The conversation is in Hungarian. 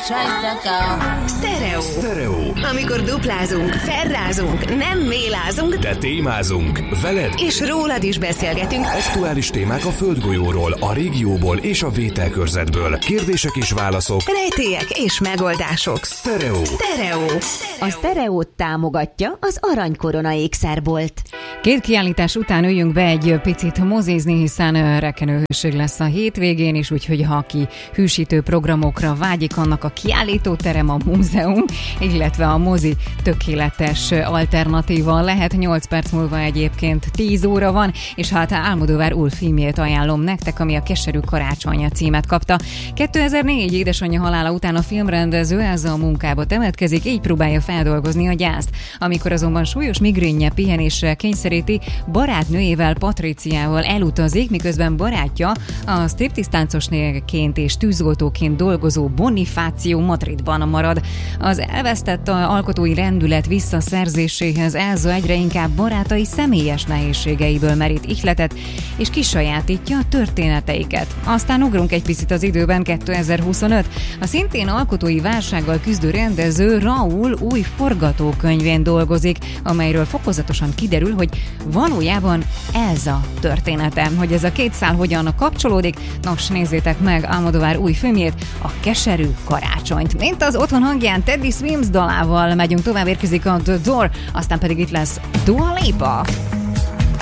Sztereó. Amikor duplázunk, ferrázunk, nem mélázunk, de témázunk. Veled és rólad is beszélgetünk. Aktuális témák a földgolyóról, a régióból és a vételkörzetből. Kérdések és válaszok. Rejtélyek és megoldások. Sztereó. A Sztereót támogatja az Aranykorona ékszerbolt. 2 kiállítás után üljünk be egy picit mozizni, hiszen rekenőhőség lesz a hétvégén is, úgyhogy ha aki hűsítő programokra vágyik, annak a kiállítóterem, a múzeum, illetve a mozi tökéletes alternatíva lehet. 8 perc múlva egyébként 10 óra van, és hát Almodóvar új filmjét ajánlom nektek, ami a Keserű karácsony címet kapta. 2004 édesanyja halála után a filmrendező ezzel a munkába temetkezik, így próbálja feldolgozni a gyászt. Amikor azonban súlyos migrénje pihenésre kényszeríti, barátnőjével, Patriciával elutazik, miközben barátja a striptease táncosnőként és tűzoltóként dolgozó Bonifácio Madridban marad. Az elvesztett alkotói rendület visszaszerzéséhez Elza egyre inkább barátai személyes nehézségeiből merít ihletet, és kisajátítja a történeteiket. Aztán ugrunk egy picit az időben, 2025. A szintén alkotói válsággal küzdő rendező Raúl új forgatókönyvén dolgozik, amelyről fokozatosan kiderül, hogy valójában Elza története. Hogy ez a két szál hogyan kapcsolódik, nos, nézzétek meg Almodóvar új filmjét, a Keserű karácsonyt. Mint az otthon hangján Teddy Swims dalával megyünk tovább, érkezik a The Door, aztán pedig itt lesz Dua Lipa.